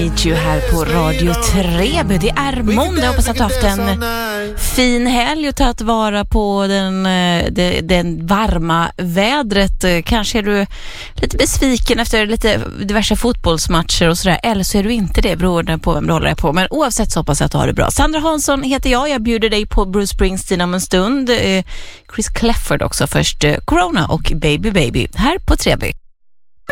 Need You här på Radio Treby. Det är måndag, jag hoppas att du har haft en fin helg och tagit vara på den varma vädret. Kanske är du lite besviken efter lite diverse fotbollsmatcher och sådär, eller så är du inte det, beroende på vem du håller dig på. Men oavsett så hoppas jag att du har det bra. Sandra Hansson heter jag bjuder dig på Bruce Springsteen om en stund. Chris Clafford också först, Corona och Baby Baby här på Treby.